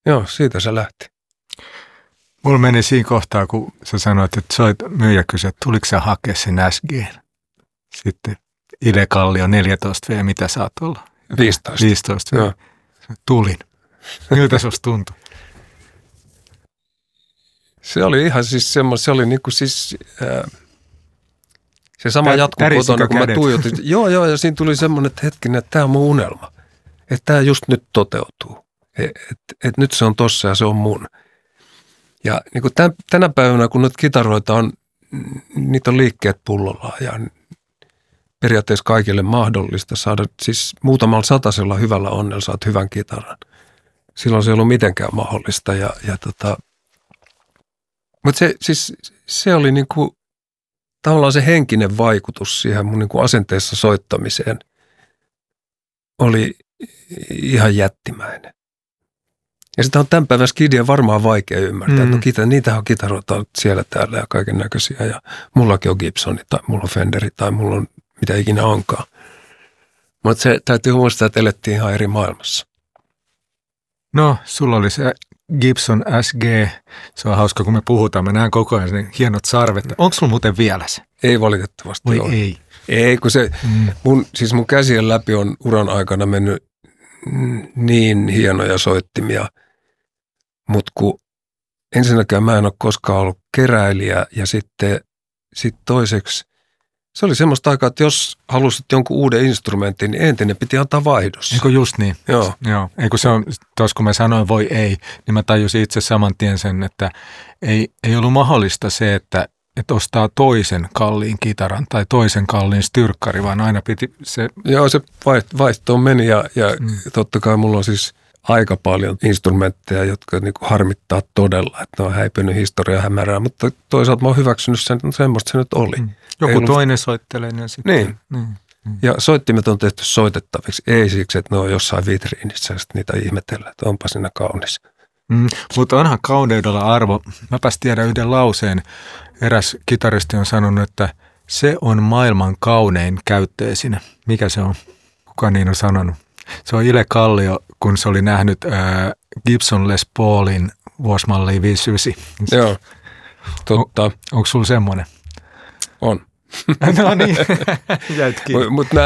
Joo, siitä se lähti. Mulla meni siinä kohtaa, kun sä sanoit, että myyjä kysyi, että tuliko sä hakea sen SG? Sitten Ile Kallio 14V, mitä saat olla? 15V. Joo. Tulin. Miltä susta tuntui? Se oli ihan siis semmoinen, se oli niinku siis, se sama jatkuu kotona, kun mä tuijotin. Joo, ja siinä tuli semmoinen, että hetkinen, että tämä on mun unelma. Että tämä just nyt toteutuu. Että nyt se on tossa ja se on mun. Ja niin kuin tänä päivänä, kun nyt kitaroita on, niitä on liikkeet pullollaan ja periaatteessa kaikille mahdollista saada, siis muutamalla satasella hyvällä onnella saat hyvän kitaran. Silloin se ei ollut mitenkään mahdollista. Mutta se oli niin kuin, tavallaan se henkinen vaikutus siihen mun niin kuin asenteessa soittamiseen oli ihan jättimäinen. Ja sitä on tämän päivän skidien varmaan vaikea ymmärtää. No, niitähän on kitaroita siellä täällä ja kaiken näköisiä. Ja mullakin on Gibsoni tai mulla on Fenderi tai mulla on mitä ikinä onkaan. Mutta se täytyy muistaa, että elettiin ihan eri maailmassa. No, sulla oli se Gibson SG. Se on hauska, kun me puhutaan. Mä näen koko ajan ne hienot sarvet. Onko sulla muuten vielä se? Ei valitettavasti ole. Ei. Ei, kun se, mun käsien läpi on uran aikana mennyt niin hienoja soittimia. Mutta kun ensinnäkään mä en ole koskaan ollut keräilijä ja sitten toiseksi se oli semmoista aikaa, että jos halusit jonkun uuden instrumentin, niin entinen piti antaa vaihdossa. Eikö just niin? Joo. Eikö se on, tuossa kun mä sanoin voi ei, niin mä tajusin itse saman tien sen, että ei ollut mahdollista se, että ostaa toisen kalliin kitaran tai toisen kalliin styrkkari, vaan aina piti se... Joo, se vaihtoon meni ja totta kai mulla on siis aika paljon instrumentteja, jotka niinku harmittaa todella, että ne on häipynyt historiaa hämärää, mutta toisaalta mä oon hyväksynyt sen, että semmoista se nyt oli. Joku toinen soittelee ne sitten. Niin. Ja soittimet on tehty soitettaviksi, ei siksi, että ne on jossain vitriinissä ja sitten niitä ihmetellä, että onpa siinä kaunis. Mutta onhan kauneudella arvo. Mäpäs tiedän yhden lauseen. Eräs kitaristi on sanonut, että se on maailman kaunein käyttöesine. Mikä se on? Kuka niin on sanonut? Se on Ile Kallio, kun se oli nähnyt Gibson Les Paulin vuosimallia 59. Joo, totta. Onko sulla semmoinen? On. No niin, mutta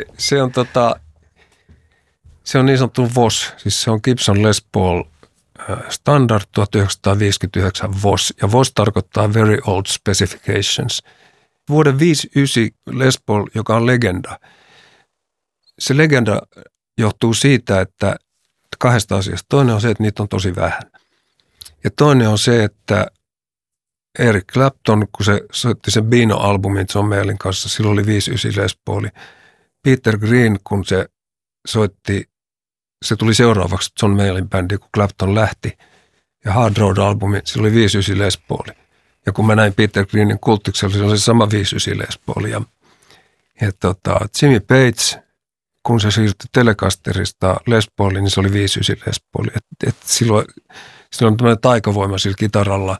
se on niin sanottu VOS, siis se on Gibson Les Paul Standard 1959 VOS, ja VOS tarkoittaa Very Old Specifications. Vuoden 59 Les Paul, joka on legenda. Se legenda johtuu siitä, että kahdesta asiasta. Toinen on se, että niitä on tosi vähän. Ja toinen on se, että Eric Clapton, kun se soitti sen Beano-albumin John Mayallin kanssa, silloin oli 59 Les Paul. Peter Green, kun se soitti, se tuli seuraavaksi John Mayallin bändiin, kun Clapton lähti. Ja Hard Road-albumi, silloin oli 59 Les Paul. Ja kun mä näin Peter Greenin kulttiksella, se oli se sama 59 Les Paul. Ja Jimmy Page, kun se siirtyi Telecasterista Les Pauliin, niin se oli 59 Les Paul. Silloin on tämmöinen taikavoima sillä kitaralla.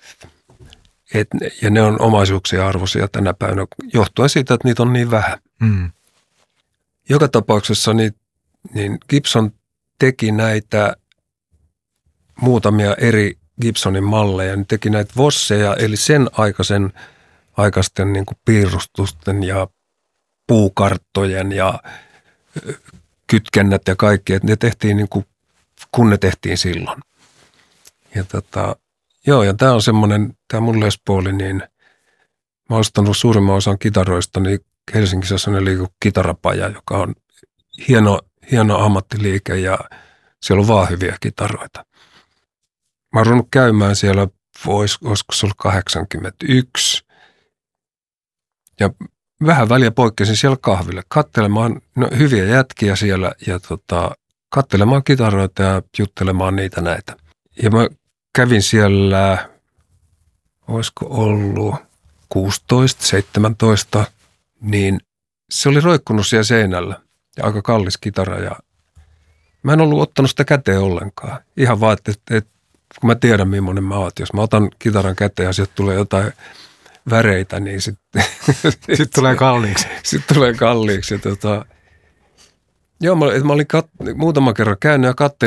Ja ne on omaisuuksia arvoisia tänä päivänä, johtuen siitä, että niitä on niin vähän. Joka tapauksessa niin Gibson teki näitä muutamia eri Gibsonin malleja. Ne teki näitä vosseja, eli sen aikaisten niin kuin piirustusten ja puukarttojen ja kytkennät ja kaikki. Että ne tehtiin niin kuin, kun ne tehtiin silloin. Ja ja tämä on semmoinen, tämä mun Les Paul, niin mä oon ostanut suurimman osan kitaroista, niin Helsingissä on liiku kitarapaja, joka on hieno ammattiliike ja siellä on vaan hyviä kitaroita. Mä oon ruvennut käymään siellä, olisiko se ollut 81 ja vähän väliä poikkesin siellä kahville, katselemaan hyviä jätkiä siellä ja katselemaan kitaroita ja juttelemaan niitä näitä. Ja mä kävin siellä, olisiko ollut 16, 17, niin se oli roikkunut siellä seinällä ja aika kallis kitara. Ja mä en ollut ottanut sitä käteen ollenkaan. Ihan vaan, että kun mä tiedän millainen mä oon, jos mä otan kitaran käteen ja sieltä tulee jotain väreitä, niin sitten tulee kalliiksi. Sitten tulee kalliiksi. Ja joo, mä olin muutaman kerran käynyt ja katselin